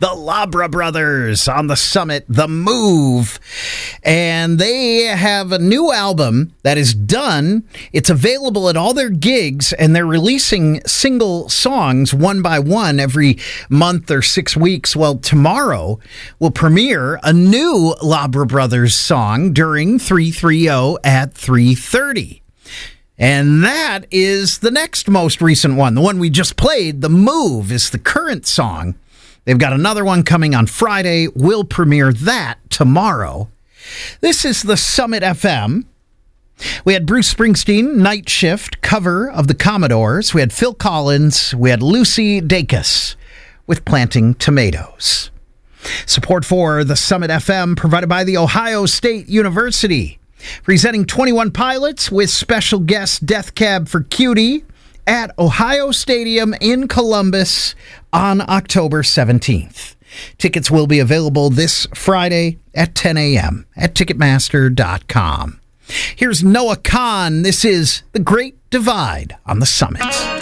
the Labra Brothers on the Summit, The Move. And they have a new album that is done. It's available at all their gigs, and they're releasing single songs one by one every month or 6 weeks. Well, tomorrow will premiere a new Labra Brothers song during 330 at 3:30. And that is the next most recent one. The one we just played, The Move, is the current song. They've got another one coming on Friday. We'll premiere that tomorrow. This is the Summit FM. We had Bruce Springsteen, Night Shift, cover of the Commodores. We had Phil Collins. We had Lucy Dacus with Planting Tomatoes. Support for the Summit FM provided by The Ohio State University. Presenting 21 Pilots with special guest Death Cab for Cutie at Ohio Stadium in Columbus on October 17th. Tickets will be available this Friday at 10 a.m. at Ticketmaster.com. Here's Noah Kahn. This is The Great Divide on the Summit.